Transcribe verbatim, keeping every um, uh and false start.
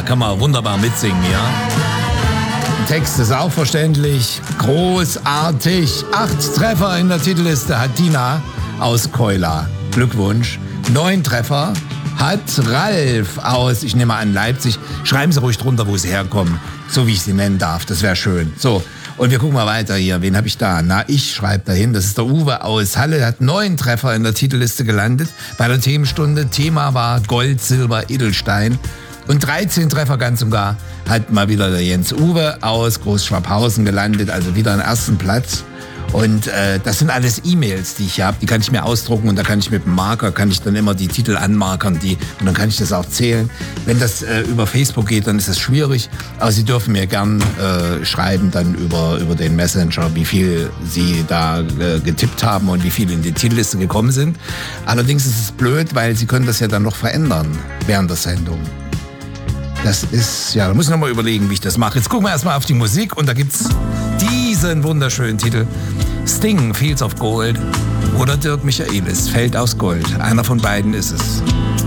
kann man wunderbar mitsingen, ja. Text ist auch verständlich, großartig. Acht Treffer in der Titelliste hat Dina aus Keula. Glückwunsch. Neun Treffer hat Ralf aus, ich nehme an, Leipzig. Schreiben Sie ruhig drunter, wo Sie herkommen, so wie ich Sie nennen darf. Das wäre schön. So, und wir gucken mal weiter hier. Wen habe ich da? Na, ich schreibe dahin. Das ist der Uwe aus Halle. Hat neun Treffer in der Titelliste gelandet bei der Themenstunde. Thema war Gold, Silber, Edelstein. Und dreizehn Treffer ganz und gar hat mal wieder der Jens Uwe aus Großschwabhausen gelandet. Also wieder am ersten Platz. Und äh, das sind alles E-Mails, die ich habe. Die kann ich mir ausdrucken und da kann ich mit dem Marker, kann ich dann immer die Titel anmarkern. Die, und dann kann ich das auch zählen. Wenn das äh, über Facebook geht, dann ist das schwierig. Aber Sie dürfen mir gern äh, schreiben dann über, über den Messenger, wie viel Sie da äh, getippt haben und wie viel in die Titelliste gekommen sind. Allerdings ist es blöd, weil Sie können das ja dann noch verändern während der Sendung. Das ist, ja, da muss ich noch mal überlegen, wie ich das mache. Jetzt gucken wir erstmal auf die Musik und da gibt's diesen wunderschönen Titel. Sting, Fields of Gold oder Dirk Michaelis, Feld aus Gold. Einer von beiden ist es.